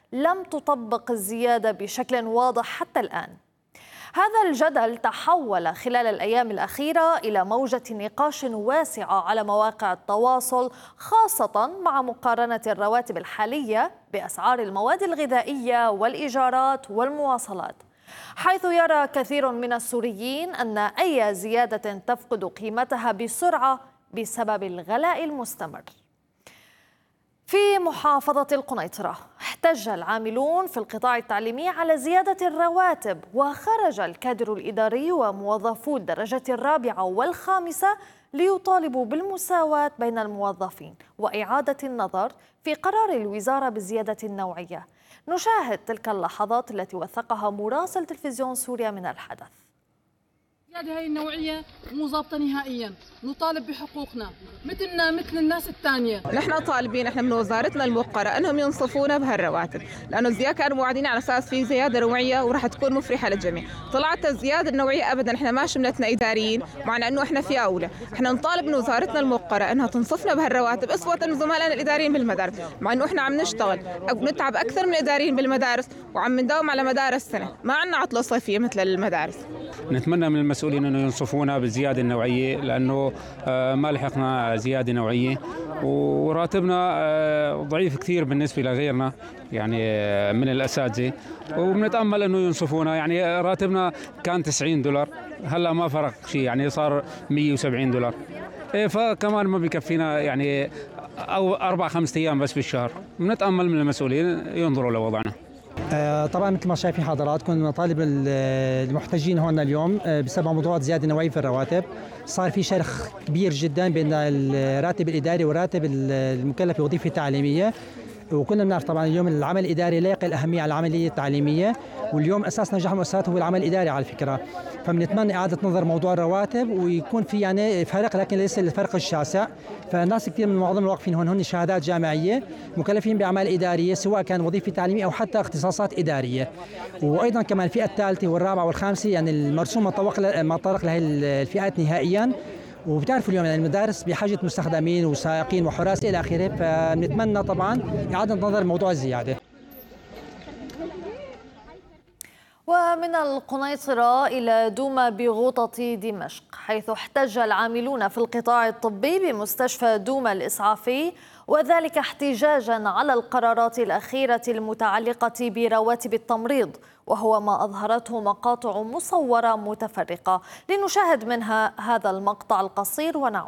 لم تطبق الزيادة بشكل واضح حتى الآن. هذا الجدل تحول خلال الأيام الأخيرة إلى موجة نقاش واسعة على مواقع التواصل، خاصة مع مقارنة الرواتب الحالية بأسعار المواد الغذائية والإيجارات والمواصلات، حيث يرى كثير من السوريين أن أي زيادة تفقد قيمتها بسرعة بسبب الغلاء المستمر. في محافظة القنيطرة احتج العاملون في القطاع التعليمي على زيادة الرواتب، وخرج الكادر الإداري وموظفو الدرجة الرابعة والخامسة ليطالبوا بالمساواة بين الموظفين وإعادة النظر في قرار الوزارة بالزيادة النوعية. نشاهد تلك اللحظات التي وثقها مراسل تلفزيون سوريا من الحدث. الزيادة هاي النوعية مو ضابطة نهائيا، نطالب بحقوقنا مثلنا مثل الناس الثانية. نحن طالبين من وزارتنا الموقرة انهم ينصفونا بهالرواتب، لانه الزيادة كانوا موعدين على اساس في زيادة نوعية وراح تكون مفرحة للجميع. طلعت الزيادة النوعية ابدا احنا ما شملتنا اداريين، معنا انه احنا في اولى. احنا نطالب من وزارتنا الموقرة انها تنصفنا بهالرواتب اسوة زملائنا الاداريين بالمدارس، مع انه احنا عم نشتغل ونتعب اكثر من الاداريين بالمدارس وعم نداوم على مدار السنة، ما عندنا عطلة صيفية مثل المدارس. نتمنى من المسؤولين انه ينصفونا بالزياده النوعيه، لانه ما لحقنا زياده نوعيه وراتبنا ضعيف كثير بالنسبه لغيرنا يعني من الاساتذه، وبنتامل انه ينصفونا. يعني راتبنا كان $90، هلا ما فرق شيء، يعني صار $170، فكمان ما بكفينا يعني او 4-5 ايام بس بالشهر. بنتامل من المسؤولين ينظروا لوضعنا. طبعا مثل ما شايفين حضراتكم مطالب المحتجين هون اليوم بسبب موضوع زياده نوعيه في الرواتب. صار في شرخ كبير جدا بين الراتب الاداري وراتب المكلف بوظيفه التعليميه، وكنا بنعرف طبعا اليوم العمل الاداري لا يقل اهميه على العمليه التعليميه، واليوم اساس نجاح المؤسسات هو العمل الاداري على فكره. فبنتمنى اعاده نظر موضوع الرواتب ويكون في يعني فرق، لكن ليس الفرق الشاسع. فالناس كثير من معظم الواقفين هون شهادات جامعيه مكلفين باعمال اداريه، سواء كان وظيفه تعليميه او حتى اختصاصات اداريه. وايضا كمان الفئه الثالثه والرابعه والخامسه يعني المرسوم ما طرق لهي الفئات نهائيا. وبتعرفوا اليوم يعني المدارس بحاجه مستخدمين وسائقين وحراس الى اخره، فبنتمنى طبعا اعاده نظر موضوع الزياده. ومن القنيطرة إلى دوما بغوطة دمشق، حيث احتج العاملون في القطاع الطبي بمستشفى دوما الإسعافي، وذلك احتجاجا على القرارات الأخيرة المتعلقة برواتب التمريض، وهو ما أظهرته مقاطع مصورة متفرقة. لنشاهد منها هذا المقطع القصير ونعود.